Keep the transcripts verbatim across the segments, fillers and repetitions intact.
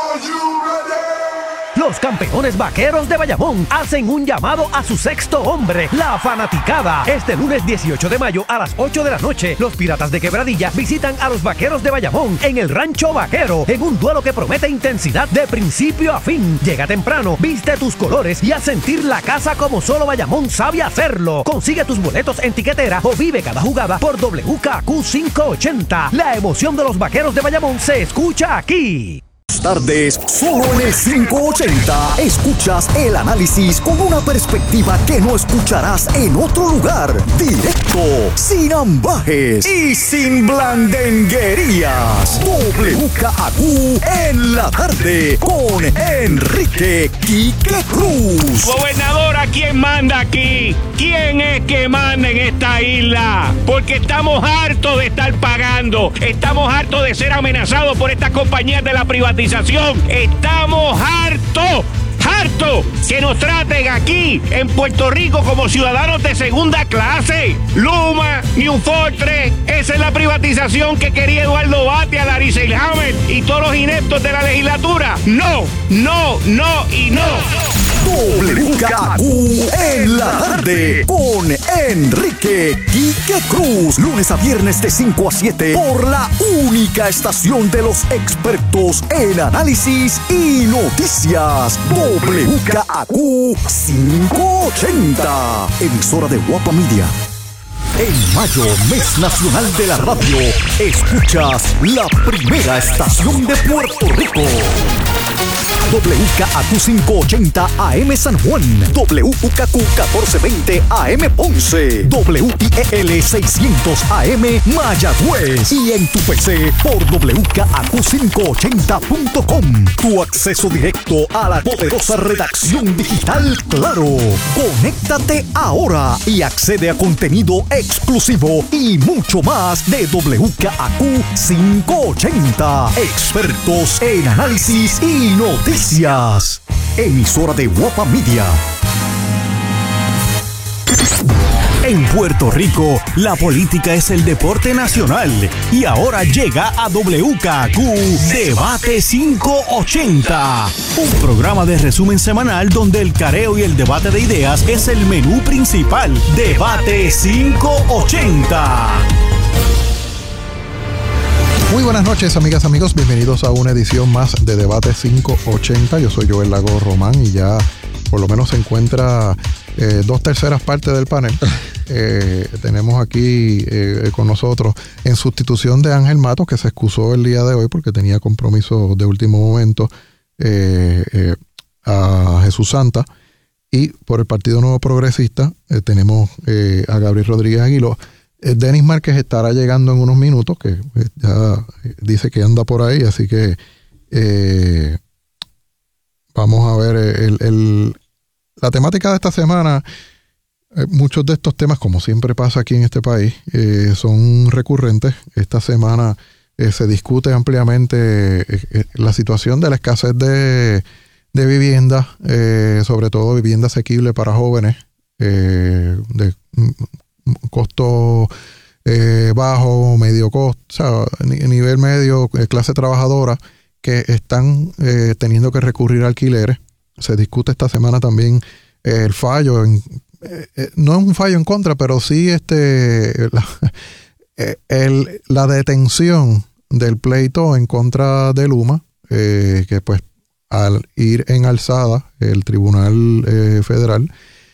Los campeones vaqueros de Bayamón hacen un llamado a su sexto hombre, la fanaticada. Este lunes dieciocho de mayo a las ocho de la noche, los Piratas de Quebradilla visitan a los vaqueros de Bayamón en el Rancho Vaquero, en un duelo que promete intensidad de principio a fin. Llega temprano, viste tus colores y haz sentir la casa como solo Bayamón sabe hacerlo. Consigue tus boletos en tiquetera o vive cada jugada por W K Q quinientos ochenta. La emoción de los vaqueros de Bayamón se escucha aquí. Tardes, solo en el quinientos ochenta escuchas el análisis con una perspectiva que no escucharás en otro lugar. Directo, sin ambajes y sin blandenguerías. W K Q en la tarde con Enrique Quique Cruz. Gobernadora, ¿quién manda aquí? ¿Quién es que manda en esta isla? Porque estamos hartos de estar pagando. Estamos hartos de ser amenazados por estas compañías de la privatización. Estamos hartos, hartos que nos traten aquí en Puerto Rico como ciudadanos de segunda clase. Luma, New Fortress, esa es la privatización que quería Eduardo Batia, Larry Selhammer y todos los ineptos de la legislatura. No, no, no y no. W K Q en la tarde con Enrique Quique Cruz. Lunes a viernes de cinco a siete por la única estación de los expertos en análisis y noticias. W K Q quinientos ochenta. Emisora de Guapa Media. En mayo, mes nacional de la radio, escuchas la primera estación de Puerto Rico. W K Q quinientos ochenta A M San Juan, W K Q catorce veinte A M Ponce, W I E L seiscientos A M Mayagüez y en tu P C por W K Q quinientos ochenta punto com. Tu acceso directo a la poderosa redacción digital Claro. Conéctate ahora y accede a contenido exclusivo y mucho más de W K Q quinientos ochenta. Expertos en análisis y noticias. Emisora de Guapa Media. En Puerto Rico, la política es el deporte nacional y ahora llega a W K Q Debate quinientos ochenta, un programa de resumen semanal donde el careo y el debate de ideas es el menú principal. Debate quinientos ochenta. Muy buenas noches, amigas, amigos. Bienvenidos a una edición más de Debate quinientos ochenta. Yo soy Joel Lago Román y ya por lo menos se encuentra eh, dos terceras partes del panel. Eh, tenemos aquí eh, con nosotros, en sustitución de Ángel Matos, que se excusó el día de hoy porque tenía compromiso de último momento, eh, eh, a Jesús Santa. Y por el Partido Nuevo Progresista eh, tenemos eh, a Gabriel Rodríguez Aguiló. Denis Márquez estará llegando en unos minutos, que ya dice que anda por ahí, así que eh, vamos a ver el, el, la temática de esta semana. Eh, muchos de estos temas, como siempre pasa aquí en este país, eh, son recurrentes. Esta semana eh, se discute ampliamente eh, la situación de la escasez de, de viviendas, eh, sobre todo vivienda asequible para jóvenes, eh, de costo eh, bajo, medio costo, o sea, nivel medio, eh, clase trabajadora, que están eh, teniendo que recurrir a alquileres. Se discute esta semana también eh, el fallo, en, eh, no es un fallo en contra, pero sí este la, eh, el, la detención del pleito en contra de Luma, eh, que pues al ir en alzada el Tribunal eh, Federal,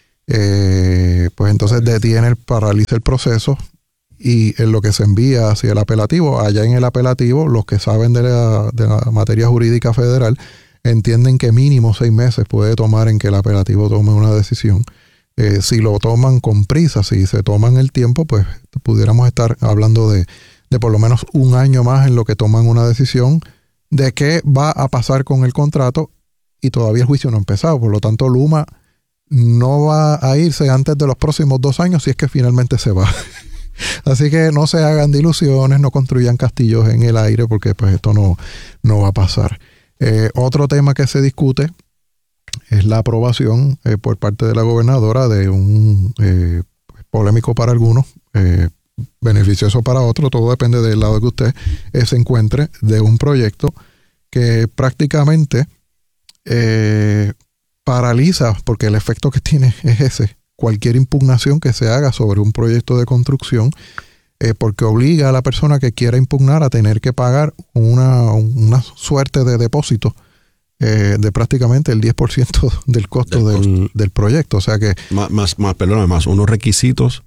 Eh, pues entonces detiene, el, paraliza el proceso y en lo que se envía hacia el apelativo. Allá en el apelativo, los que saben de la, de la materia jurídica federal entienden que mínimo seis meses puede tomar en que el apelativo tome una decisión. Eh, si lo toman con prisa, si se toman el tiempo, pues pudiéramos estar hablando de, de por lo menos un año más en lo que toman una decisión de qué va a pasar con el contrato, y todavía el juicio no ha empezado. Por lo tanto, Luma no va a irse antes de los próximos dos años si es que finalmente se va. Así que no se hagan de ilusiones, no construyan castillos en el aire, porque pues esto no, no va a pasar. Eh, otro tema que se discute es la aprobación eh, por parte de la gobernadora de un eh, polémico para algunos, eh, beneficioso para otros, todo depende del lado que usted eh, se encuentre, de un proyecto que prácticamente eh, paraliza, porque el efecto que tiene es ese, cualquier impugnación que se haga sobre un proyecto de construcción, eh, porque obliga a la persona que quiera impugnar a tener que pagar una, una suerte de depósito eh, de prácticamente el diez por ciento del costo del, del, costo. del proyecto. O sea que... Más, más, más perdón, más unos requisitos,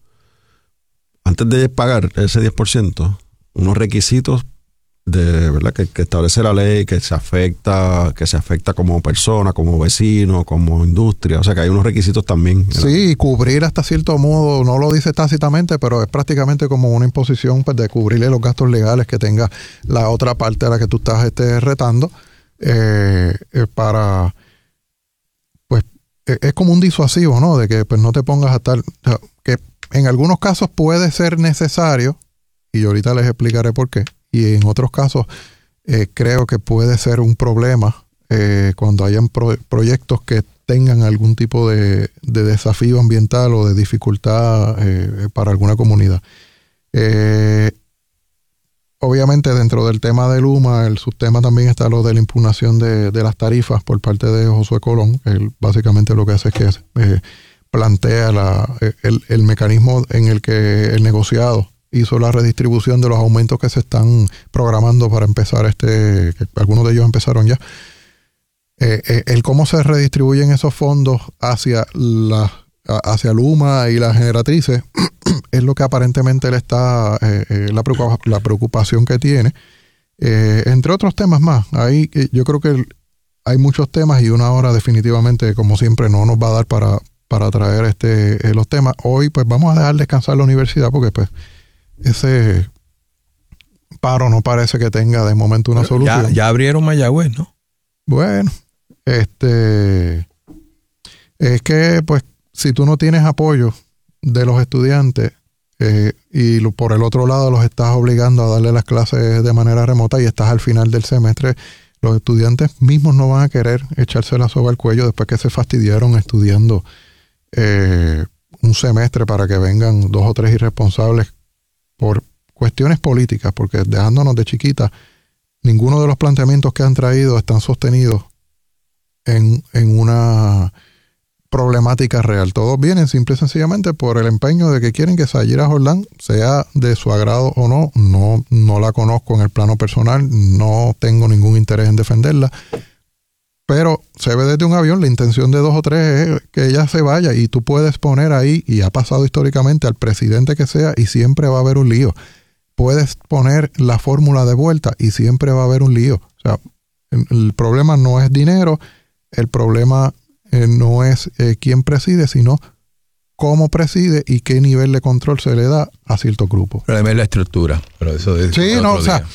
antes de pagar ese diez por ciento, unos requisitos de verdad que, que establece la ley, que se afecta, que se afecta como persona, como vecino, como industria, o sea que hay unos requisitos también. ¿verdad? Sí, cubrir hasta cierto modo, no lo dice tácitamente, pero es prácticamente como una imposición pues, de cubrirle los gastos legales que tenga la otra parte a la que tú estás este, retando, eh, eh, para, pues, eh, es como un disuasivo, ¿no? De que pues no te pongas a estar, o sea, que en algunos casos puede ser necesario, y ahorita les explicaré por qué, y en otros casos eh, creo que puede ser un problema eh, cuando hayan pro- proyectos que tengan algún tipo de, de desafío ambiental o de dificultad eh, para alguna comunidad. Eh, obviamente dentro del tema de Luma, el subtema también está lo de la impugnación de, de las tarifas por parte de Josué Colón. Él básicamente lo que hace es que eh, plantea la, el, el mecanismo en el que el negociado hizo la redistribución de los aumentos que se están programando para empezar este, que algunos de ellos empezaron ya. Eh, eh, el cómo se redistribuyen esos fondos hacia la hacia Luma y las generatrices es lo que aparentemente le está eh, eh, la, preocupa, la preocupación que tiene, eh, entre otros temas más. Ahí eh, yo creo que el, hay muchos temas y una hora definitivamente, como siempre, no nos va a dar para, para traer este eh, los temas. Hoy pues vamos a dejar descansar la universidad porque pues ese paro no parece que tenga de momento una solución. Ya, ya abrieron Mayagüez, ¿no? Bueno, este es que pues si tú no tienes apoyo de los estudiantes eh, y lo, por el otro lado los estás obligando a darle las clases de manera remota y estás al final del semestre, los estudiantes mismos no van a querer echarse la soga al cuello después que se fastidiaron estudiando eh, un semestre para que vengan dos o tres irresponsables por cuestiones políticas, porque dejándonos de chiquita, ninguno de los planteamientos que han traído están sostenidos en, en una problemática real. Todos vienen simple y sencillamente por el empeño de que quieren que Sayira Jordán sea de su agrado o no. No, no la conozco en el plano personal, no tengo ningún interés en defenderla, pero se ve desde un avión, la intención de dos o tres es que ella se vaya y tú puedes poner ahí, y ha pasado históricamente al presidente que sea y siempre va a haber un lío. Puedes poner la fórmula de vuelta y siempre va a haber un lío. O sea, el, el problema no es dinero, el problema eh, no es eh, quién preside, sino cómo preside y qué nivel de control se le da a ciertos grupos. El problema es la estructura, pero eso es sí, no, o sea,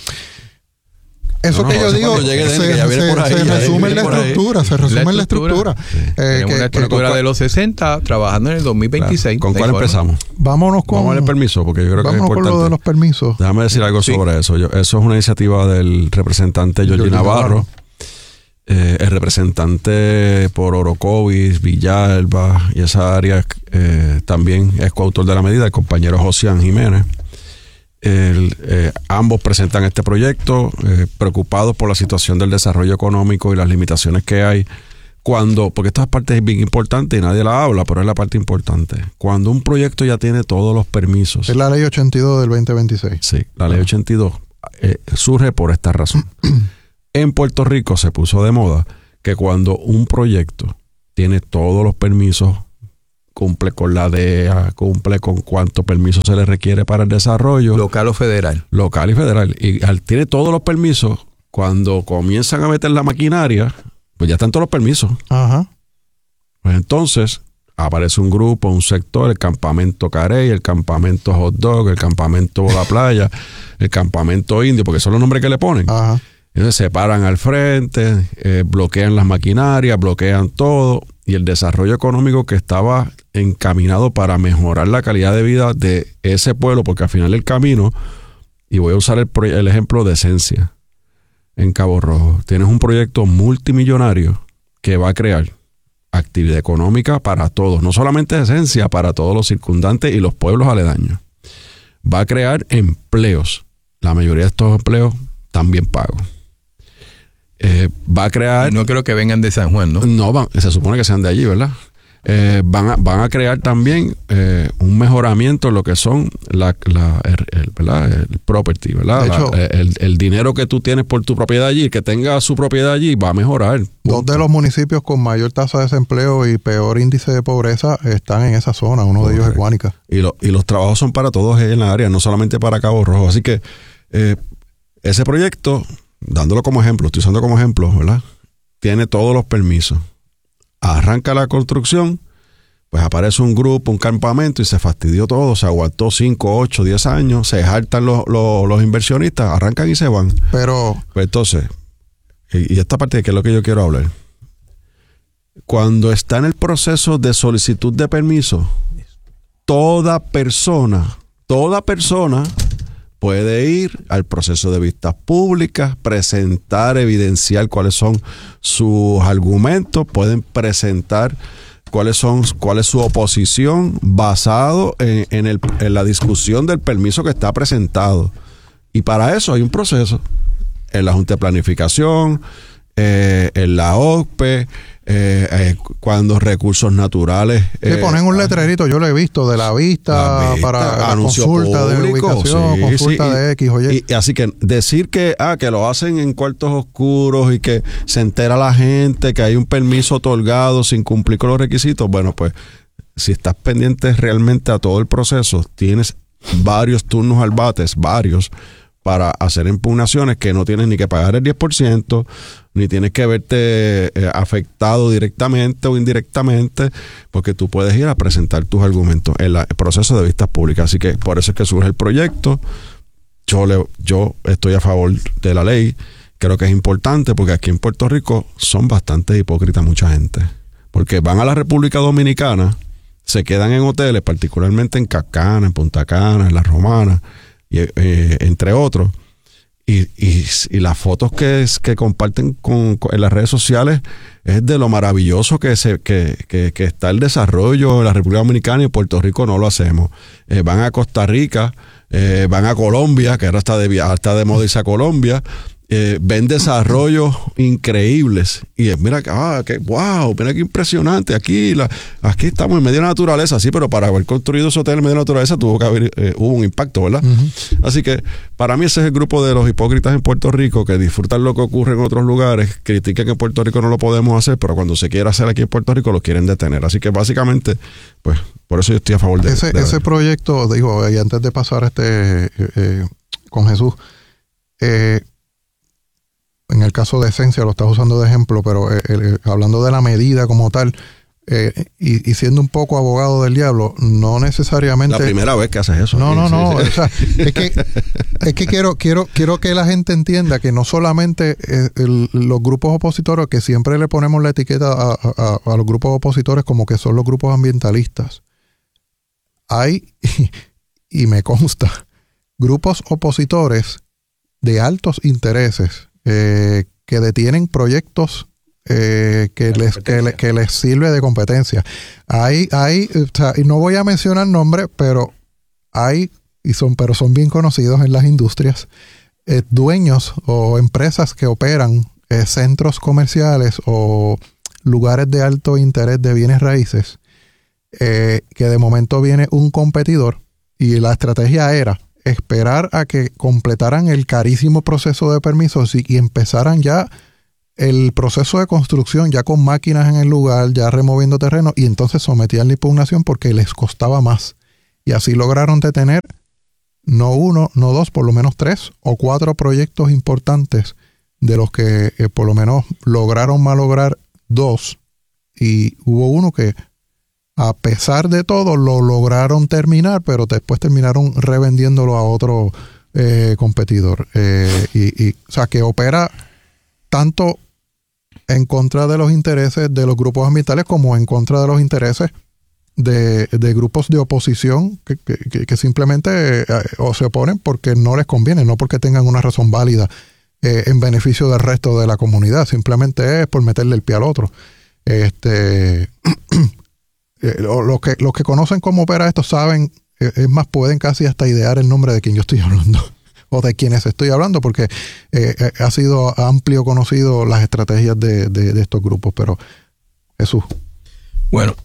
eso no, que no, yo digo se, se, se, se resume en la estructura, se resume en la estructura. Sí. Eh, Tenemos que, una estructura que, de los sesenta trabajando en el dos mil veintiséis. Claro. ¿Con cuál empezamos? Vámonos con Vamos al permiso, porque yo creo que es importante. Con lo de los permisos. Déjame decir algo sí. sobre eso. Yo, eso es una iniciativa del representante Georgie Navarro, eh, el representante por Orocovis, Villalba y esa área eh, también es coautor de la medida, el compañero Josian Jiménez. El, eh, ambos presentan este proyecto eh, preocupados por la situación del desarrollo económico y las limitaciones que hay cuando, porque esta parte es bien importante y nadie la habla, pero es la parte importante. Cuando un proyecto ya tiene todos los permisos. Es la ley ochenta y dos del veinte veintiséis. Sí, la ley ochenta y dos eh, surge por esta razón. En Puerto Rico se puso de moda que cuando un proyecto tiene todos los permisos, cumple con la D E A, cumple con cuánto permiso se le requiere para el desarrollo. Local o federal. Local y federal. Y al, tiene todos los permisos, cuando comienzan a meter la maquinaria, pues ya están todos los permisos. Ajá. Pues entonces aparece un grupo, un sector, el campamento Carey, el campamento Hot Dog, el campamento La Playa, el campamento Indio, porque son los nombres que le ponen. Ajá. Entonces se paran al frente, eh, bloquean las maquinarias, bloquean todo, y el desarrollo económico que estaba encaminado para mejorar la calidad de vida de ese pueblo, porque al final del camino, y voy a usar el, el ejemplo de Esencia, en Cabo Rojo, tienes un proyecto multimillonario que va a crear actividad económica para todos, no solamente Esencia, para todos los circundantes y los pueblos aledaños. Va a crear empleos, la mayoría de estos empleos también pagos. eh, va a crear... No creo que vengan de San Juan, ¿no? No, van, se supone que sean de allí, ¿verdad? Eh, van, a, van a crear también eh, un mejoramiento en lo que son la, la, el, el, ¿verdad? el property, ¿verdad? De hecho, la, el, el dinero que tú tienes por tu propiedad allí, que tenga su propiedad allí, va a mejorar. Dos de los municipios con mayor tasa de desempleo y peor índice de pobreza están en esa zona. Uno de ellos es Guánica. Y, lo, y los trabajos son para todos en la área, no solamente para Cabo Rojo. Así que eh, ese proyecto, dándolo como ejemplo, estoy usando como ejemplo, ¿verdad? Tiene todos los permisos. Arranca la construcción, pues aparece un grupo, un campamento y se fastidió todo, se aguantó cinco, ocho, diez años, se hartan los, los, los inversionistas, arrancan y se van. Pero pues entonces, y, y esta parte que es lo que yo quiero hablar, cuando está en el proceso de solicitud de permiso, toda persona, toda persona puede ir al proceso de vistas públicas, presentar, evidenciar cuáles son sus argumentos, pueden presentar cuáles son, cuál es su oposición basado en, en, el, en la discusión del permiso que está presentado. Y para eso hay un proceso en la Junta de Planificación, eh, en la O C P E, Eh, eh, cuando recursos naturales le eh, ponen un letrerito, yo lo he visto, de la vista, la vista para la anuncio consulta público, de ubicación, sí, consulta sí, de X o Y. Y, y así que decir que ah que lo hacen en cuartos oscuros y que se entera la gente que hay un permiso otorgado sin cumplir con los requisitos, bueno, pues si estás pendiente realmente a todo el proceso, tienes varios turnos al bate, varios, para hacer impugnaciones que no tienes ni que pagar el diez por ciento, ni tienes que verte eh, afectado directamente o indirectamente, porque tú puedes ir a presentar tus argumentos en la, el proceso de vistas públicas. Así que por eso es que surge el proyecto. Yo, le, yo estoy a favor de la ley. Creo que es importante porque aquí en Puerto Rico son bastante hipócritas mucha gente. Porque van a la República Dominicana, se quedan en hoteles, particularmente en Cacana, en Punta Cana, en La Romana, y, eh, entre otros, y, y, y las fotos que, que comparten con, con, en las redes sociales es de lo maravilloso que, se, que, que, que está el desarrollo en la República Dominicana, y en Puerto Rico no lo hacemos. Eh, van a Costa Rica, eh, van a Colombia, que ahora está de, está de moda irse a Colombia, eh, ven desarrollos increíbles y es, mira, ah, que wow, mira qué impresionante, aquí la, aquí estamos en medio de la naturaleza, sí, pero para haber construido ese hotel en medio de la naturaleza tuvo que haber, eh, hubo un impacto, ¿verdad? Uh-huh. Así que para mí ese es el grupo de los hipócritas en Puerto Rico que disfrutan lo que ocurre en otros lugares, critican que en Puerto Rico no lo podemos hacer, pero cuando se quiere hacer aquí en Puerto Rico lo quieren detener. Así que básicamente, pues, por eso yo estoy a favor de ese, de ese proyecto, digo, y antes de pasar este eh, con Jesús, eh, en el caso de Esencia lo estás usando de ejemplo, pero eh, eh, hablando de la medida como tal, eh, y, y siendo un poco abogado del diablo, no necesariamente... La primera vez que haces eso. No, sí, no, sí, no. sí. O sea, es que, es que quiero, quiero, quiero que la gente entienda que no solamente eh, el, los grupos opositores, que siempre le ponemos la etiqueta a, a, a los grupos opositores como que son los grupos ambientalistas. Hay, y, y me consta, grupos opositores de altos intereses, Eh, que detienen proyectos eh, que, les, que, le, que les sirve de competencia. Hay, hay, o sea, y no voy a mencionar nombres, pero hay, y son, pero son bien conocidos en las industrias, eh, dueños o empresas que operan eh, centros comerciales o lugares de alto interés de bienes raíces, eh, que de momento viene un competidor y la estrategia era esperar a que completaran el carísimo proceso de permisos y, y empezaran ya el proceso de construcción, ya con máquinas en el lugar, ya removiendo terreno, y entonces sometían la impugnación porque les costaba más. Y así lograron detener no uno, no dos, por lo menos tres o cuatro proyectos importantes, de los que eh, por lo menos lograron malograr dos, y hubo uno que a pesar de todo lo lograron terminar, pero después terminaron revendiéndolo a otro eh, competidor. Eh, y, y, o sea, que opera tanto en contra de los intereses de los grupos ambientales como en contra de los intereses de, de grupos de oposición que, que, que simplemente eh, o se oponen porque no les conviene, no porque tengan una razón válida eh, en beneficio del resto de la comunidad. Simplemente es por meterle el pie al otro. Este... Eh, los que los que conocen cómo opera esto saben, eh, es más, pueden casi hasta idear el nombre de quien yo estoy hablando. o de quienes estoy hablando, porque eh, ha sido amplio conocido las estrategias de, de, de estos grupos. Pero Jesús. Bueno,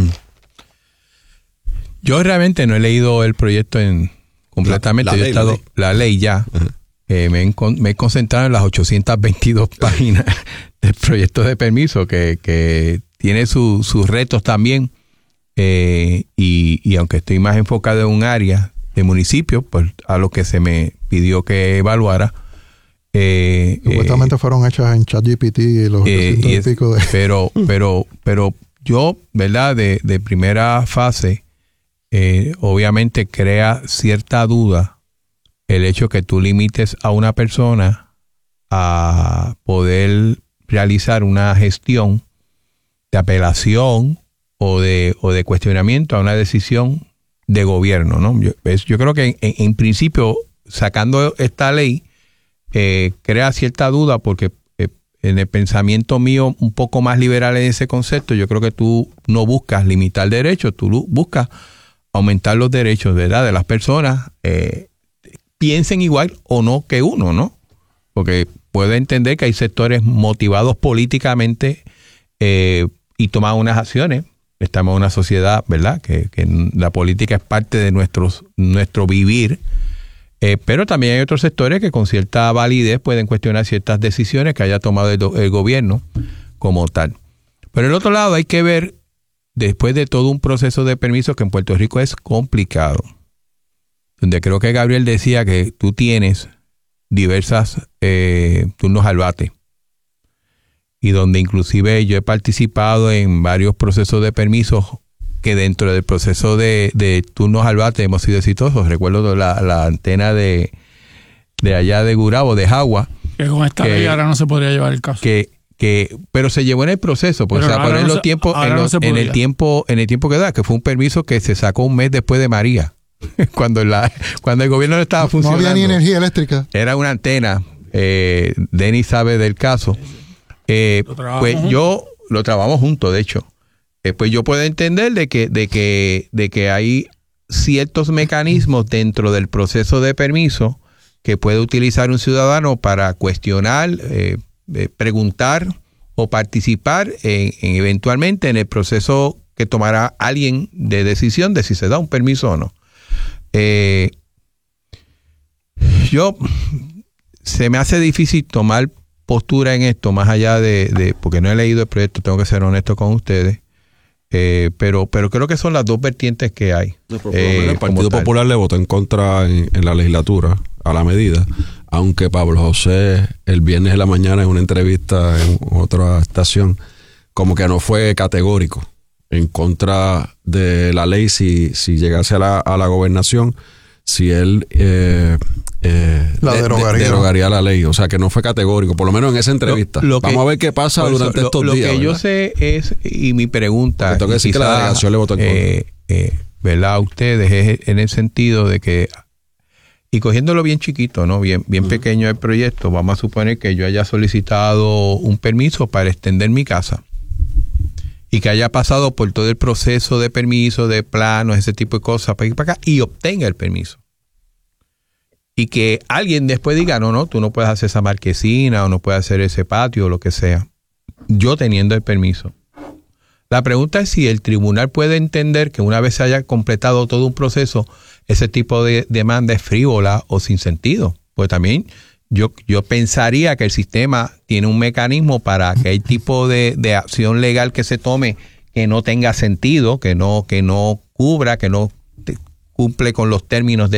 yo realmente no he leído el proyecto en completamente. La, la yo he estado la ley, la ley ya. Uh-huh. Eh, me, he, me he concentrado en las ochocientas veintidós páginas del proyecto de permiso, que, que tiene su, sus retos también. Eh, y, y aunque estoy más enfocado en un área de municipio, pues a lo que se me pidió que evaluara. Eh, Supuestamente eh, fueron hechas en ChatGPT y los eh, y es, y pico de... Pero, pero, pero yo, ¿verdad? De, de primera fase, eh, obviamente crea cierta duda el hecho que tú limites a una persona a poder realizar una gestión de apelación o de, o de cuestionamiento a una decisión de gobierno, ¿no? Yo, es, yo creo que en, en principio, sacando esta ley, eh, crea cierta duda porque eh, en el pensamiento mío un poco más liberal en ese concepto, yo creo que tú no buscas limitar derechos, tú buscas aumentar los derechos, ¿verdad?, de las personas, eh, piensen igual o no que uno, ¿no? Porque puede entender que hay sectores motivados políticamente eh, y toman unas acciones. Estamos en una sociedad, ¿verdad?, que, que la política es parte de nuestros, nuestro vivir, eh, pero también hay otros sectores que con cierta validez pueden cuestionar ciertas decisiones que haya tomado el, el gobierno como tal. Por el otro lado, hay que ver, después de todo un proceso de permiso que en Puerto Rico es complicado, donde creo que Gabriel decía que tú tienes diversas eh, turnos al bate, y donde inclusive yo he participado en varios procesos de permisos que dentro del proceso de, de turnos al bate hemos sido exitosos. Recuerdo la, la antena de, de allá de Gurabo, de Jagua. Que con esta ley ahora no se podría llevar el caso. Que, que, pero se llevó en el proceso, porque o sea, poner no los tiempos en, los, no en el tiempo, en el tiempo que da, que fue un permiso que se sacó un mes después de María. Cuando, la, cuando el gobierno no estaba funcionando. No había ni energía eléctrica. Era una antena. Eh, Denis sabe del caso. Eh, pues juntos. yo lo trabajamos juntos, de hecho. Eh, pues yo puedo entender de que, de que, de que hay ciertos mecanismos dentro del proceso de permiso que puede utilizar un ciudadano para cuestionar, eh, eh, preguntar o participar en, en eventualmente en el proceso que tomará alguien de decisión de si se da un permiso o no. Eh, yo se me hace difícil tomar postura en esto, más allá de, de porque no he leído el proyecto, tengo que ser honesto con ustedes, eh, pero pero creo que son las dos vertientes que hay. No, eh, el Partido Popular le votó en contra en, en la legislatura a la medida, aunque Pablo José el viernes de la mañana en una entrevista en otra estación como que no fue categórico en contra de la ley si, si llegase a la, a la gobernación, si él eh, eh, la de, derogaría. De, derogaría la ley. O sea, que no fue categórico, por lo menos en esa entrevista. Lo, lo que, Vamos a ver qué pasa durante eso, estos lo, días. Lo que ¿verdad? yo sé es, y mi pregunta, tengo que decir quizá, que la delegación le votó en contra. Eh, eh, ¿verdad? A ustedes es en el sentido de que, y cogiéndolo bien chiquito, ¿no? Bien, bien uh-huh. pequeño el proyecto, vamos a suponer que yo haya solicitado un permiso para extender mi casa y que haya pasado por todo el proceso de permiso, de planos, ese tipo de cosas, para ir para acá y obtenga el permiso. Y que alguien después diga, no, no, tú no puedes hacer esa marquesina o no puedes hacer ese patio o lo que sea, yo teniendo el permiso. La pregunta es si el tribunal puede entender que una vez se haya completado todo un proceso, ese tipo de demanda es frívola o sin sentido. Pues también yo, yo pensaría que el sistema tiene un mecanismo para que el tipo de, de acción legal que se tome que no tenga sentido, que no, que no cubra, que no te, cumple con los términos de